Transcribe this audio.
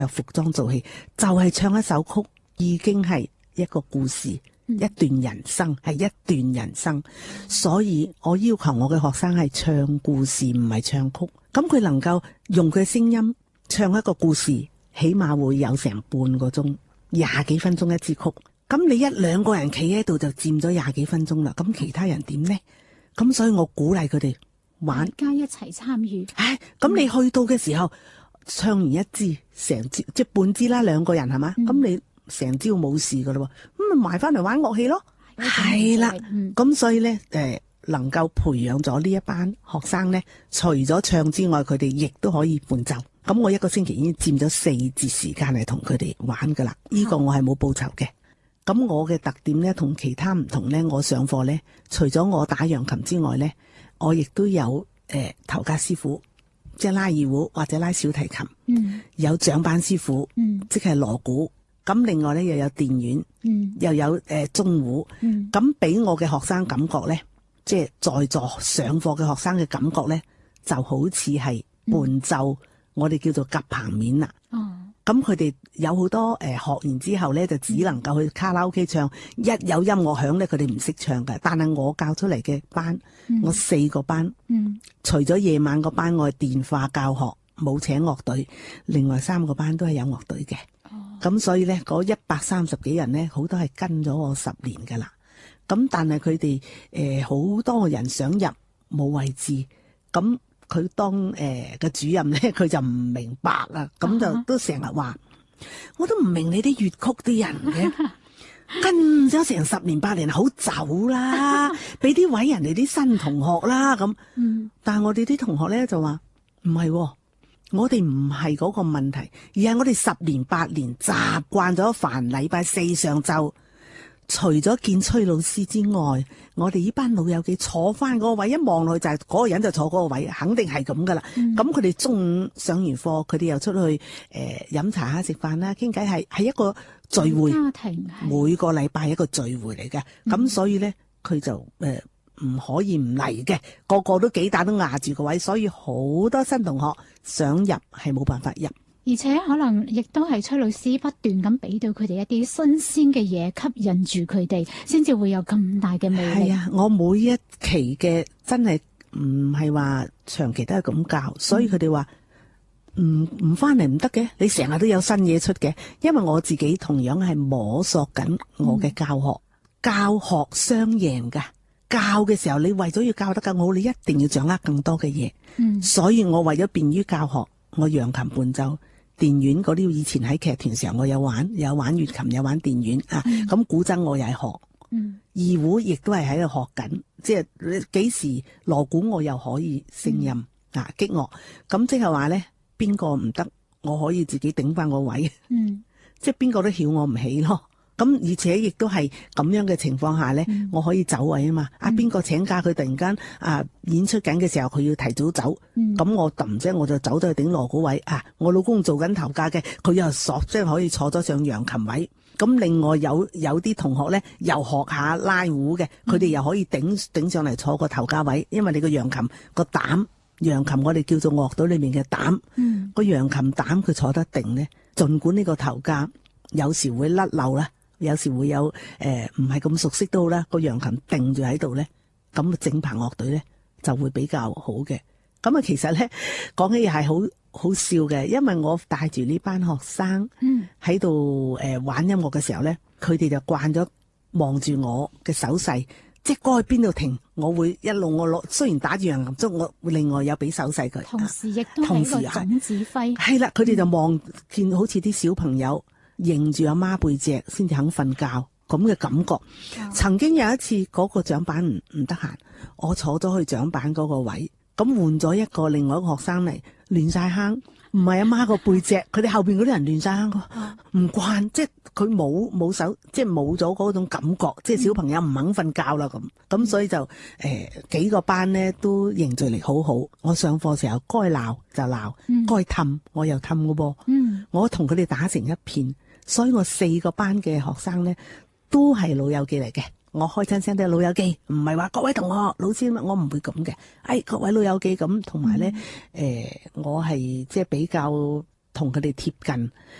由服裝做起，就係唱一首曲已經係一個故事，一段人生，係一段人生。所以我要求我嘅學生係唱故事，唔係唱曲。咁佢能夠用佢嘅聲音唱一個故事，起碼會有成半個鐘，20幾分鐘一支曲。咁你一兩個人企喺度就佔咗20幾分鐘啦。咁其他人點呢？咁所以我鼓勵佢哋玩， 大家一齊參與。 咁你去到嘅時候，唱完一支成支，即係半支啦，兩個人係嘛？咁你成朝冇事噶咯，咁咪埋翻嚟玩樂器咯。係啦，咁所以咧，能夠培養咗呢一班學生咧，除咗唱之外，佢哋亦都可以伴奏。咁我一個星期已經佔咗4節時間嚟同佢哋玩噶啦。呢個我係冇報酬嘅。咁我嘅特點咧，同其他唔同咧，我上課咧，除咗我打揚琴之外咧，我亦都有頭家師傅，即係拉二胡或者拉小提琴，有掌板師傅，即係鑼鼓。咁另外咧又有電院，又有中胡。咁俾我嘅學生感覺咧，即係在座上課嘅學生嘅感覺咧，就好似係伴奏，我哋叫做夾棚面啦。咁佢哋有好多學完之後咧，就只能夠去卡拉 OK 唱，一有音樂響咧，佢哋唔識唱嘅。但係我教出嚟嘅班，我4個班，除咗夜晚個班我係電話教學，冇請樂隊，另外3個班都係有樂隊嘅。咁所以咧，嗰130幾人咧，好多係跟咗我10年噶啦。咁但係佢哋好多人想入冇位置，咁佢當嘅主任咧，佢就唔明白啦。咁就都成日話，我都唔明你啲粵曲啲人嘅跟咗成10年8年，好走啦，俾啲位人哋啲新同學啦咁。但係我哋啲同學咧就話唔係。我哋唔係嗰個問題，而係我哋10年8年習慣咗凡禮拜4上晝，除咗見崔老師之外，我哋呢班老友記坐翻嗰個位，一望落去就係嗰個人就坐嗰個位，肯定係咁噶啦。咁佢哋中午上完課，佢哋又出去飲茶啊、食飯啦、傾偈，係一個聚會， 家庭每個禮拜一個聚會嚟嘅。咁所以咧，佢就唔可以唔嚟嘅，個個都幾打都壓住個位，所以好多新同學想入係冇辦法入， 而且可能亦都係崔老師不斷咁俾到佢哋一啲新鮮嘅嘢，吸引住佢哋，先至會有咁大嘅魅力。 係啊，我每一期嘅真係唔係話長期都係咁教，所以佢哋話唔翻嚟唔得嘅，你成日都有新嘢出嘅。因為我自己同樣係摸索緊我嘅教學，教學雙贏噶。教嘅時候，你為咗要教得更好，你一定要掌握更多嘅嘢。所以我為咗便於教學，我揚琴伴奏、電院嗰啲，以前喺劇團時候我有玩粵琴，有玩電院啊。咁古箏我又係學，二胡亦都係喺度學緊。即係幾時鑼鼓我又可以聲音啊擊樂。咁即係話咧，邊個唔得，我可以自己頂翻個位。即係邊個都曉我唔起咯。咁而且亦都係咁樣嘅情況下咧，我可以走位啊嘛。邊個請假，佢突然間演出緊嘅時候，佢要提早走，咁我揼啫，我就走咗去頂鑼鼓位。我老公做緊頭架嘅，佢又即係可以坐咗上揚琴位。咁另外有啲同學咧，又學下拉胡嘅，佢哋又可以頂上嚟坐個頭架位，因為你個揚琴個膽，揚琴我哋叫做樂隊裏面嘅膽，個揚琴膽佢坐得定咧，儘管呢個頭架有時會甩漏啦。有時會有唔係咁熟悉都好啦，個揚琴定住喺度咧，咁整棚樂隊咧就會比較好嘅。咁其實咧講起又係好笑嘅，因為我帶住呢班學生喺度玩音樂嘅時候咧，佢哋就慣咗望住我嘅手勢，即係該去邊度停，我會一路我攞，雖然打住揚琴，即我會另外有俾手勢佢。 同時亦都係一個總指揮。 係啦，佢哋就望見好似啲小朋友認住阿媽背脊先至肯瞓覺咁嘅感覺。曾經有一次嗰個掌板唔得閒，我坐咗去掌板嗰個位，咁換咗一個另外一個學生嚟，亂晒坑，唔係阿媽個背脊，佢哋後邊嗰啲人亂晒坑，唔慣，即係佢冇手，即係冇咗嗰種感覺，即係小朋友唔肯瞓覺啦咁，所以就幾個班咧都凝聚力好好。我上課時候該鬧就鬧，該氹我又氹嘅噃，我同佢哋打成一片。所以我4個班嘅學生咧都係老友記嚟嘅，我開親聲都係老友記，唔係話各位同學老師，我唔會咁嘅。各位老友記咁，同埋咧我係即係比較同佢哋貼近。